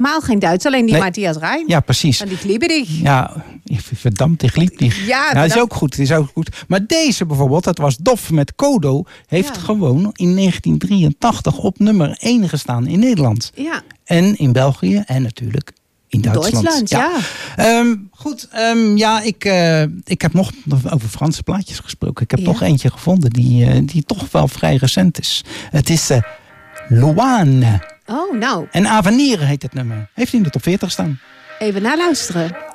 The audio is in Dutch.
Maal geen Duits, alleen die Matthias Reim. Ja, precies. En die liebe dich. Ja, verdammt, ik liep die. Ja, dat is ook goed. Maar deze bijvoorbeeld, dat was Dof met Kodo, heeft gewoon in 1983 op nummer 1 gestaan in Nederland. Ja. En in België en natuurlijk in Duitsland. Goed, ik heb nog over Franse plaatjes gesproken. Ik heb nog eentje gevonden die toch wel vrij recent is. Het is Loane. Oh, nou. En Avenir heet het nummer. Heeft in de top 40 staan. Even naluisteren.